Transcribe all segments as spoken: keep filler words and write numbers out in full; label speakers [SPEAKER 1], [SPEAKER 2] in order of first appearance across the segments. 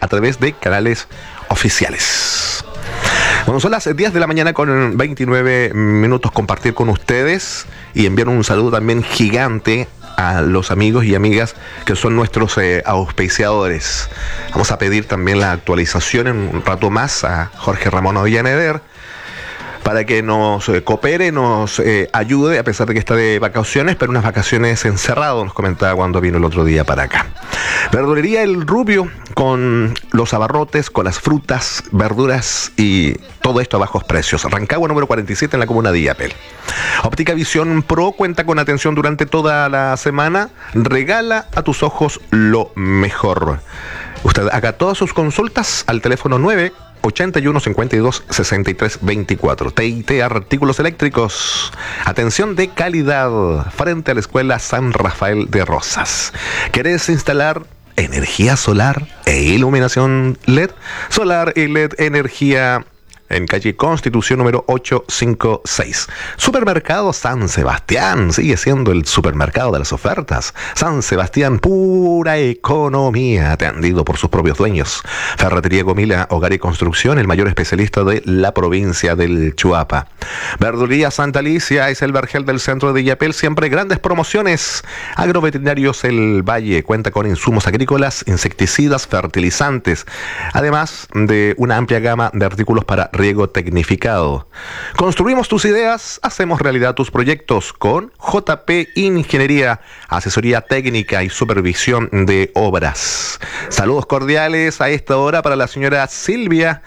[SPEAKER 1] a través de canales oficiales. Bueno, son las diez de la mañana con veintinueve minutos. Compartir con ustedes y enviar un saludo también gigante a los amigos y amigas que son nuestros eh, auspiciadores. Vamos a pedir también la actualización en un rato más a Jorge Ramón Avellaneder para que nos eh, coopere, nos eh, ayude, a pesar de que está de vacaciones, pero unas vacaciones encerrado, nos comentaba cuando vino el otro día para acá. Verdulería El Rubio, con los abarrotes, con las frutas, verduras y todo esto a bajos precios. Rancagua número cuarenta y siete en la comuna de Illapel. Óptica Visión Pro cuenta con atención durante toda la semana. Regala a tus ojos lo mejor. Usted haga todas sus consultas al teléfono nueve ochenta y uno cincuenta y dos sesenta y tres veinticuatro. T I T Artículos Eléctricos. Atención de calidad frente a la Escuela San Rafael de Rosas. ¿Querés instalar energía solar e iluminación L E D? Solar y L E D Energía en calle Constitución número ochocientos cincuenta y seis. Supermercado San Sebastián, sigue siendo el supermercado de las ofertas. San Sebastián, pura economía, atendido por sus propios dueños. Ferretería Gomila, Hogar y Construcción, el mayor especialista de la provincia del Chuapa. Verdulería Santa Alicia, es el vergel del centro de Illapel, siempre grandes promociones. Agroveterinarios El Valle, cuenta con insumos agrícolas, insecticidas, fertilizantes, además de una amplia gama de artículos para riego tecnificado. Construimos tus ideas, hacemos realidad tus proyectos con J P Ingeniería, asesoría técnica y supervisión de obras. Saludos cordiales a esta hora para la señora Silvia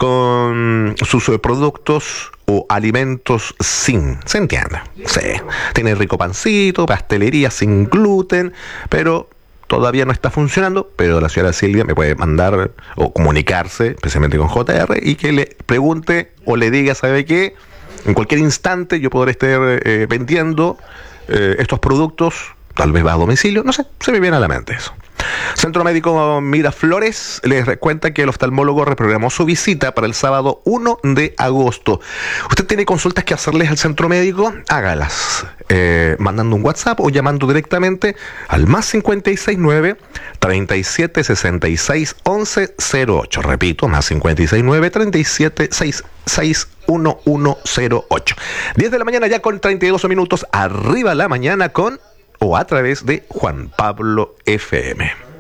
[SPEAKER 1] con sus productos o alimentos sin, ¿se entiende? Sí, tiene rico pancito, pastelería sin gluten, pero todavía no está funcionando, pero la señora Silvia me puede mandar o comunicarse, especialmente con J R, y que le pregunte o le diga, ¿sabe qué? En cualquier instante yo podré estar eh, vendiendo eh, estos productos, tal vez va a domicilio, no sé, se me viene a la mente eso. Centro Médico Miraflores les cuenta que el oftalmólogo reprogramó su visita para el sábado uno de agosto. ¿Usted tiene consultas que hacerles al centro médico? Hágalas eh, mandando un WhatsApp o llamando directamente al más cincuenta y seis nueve, treinta y siete sesenta y seis, once cero ocho. Repito, más cincuenta y seis nueve, treinta y siete sesenta y seis, once cero ocho. diez de la mañana ya con treinta y dos minutos. Arriba la mañana con o a través de Juan Pablo F M.